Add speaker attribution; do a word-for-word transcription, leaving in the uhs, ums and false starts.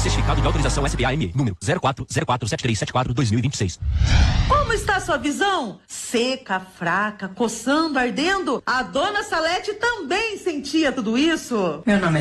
Speaker 1: Certificado de autorização S P A M E, número zero quatro zero quatro sete três sete quatro dois mil e vinte e seis.
Speaker 2: Como está a sua visão? Seca, fraca, coçando, ardendo? A dona Salete também sentia tudo isso?
Speaker 3: Meu nome é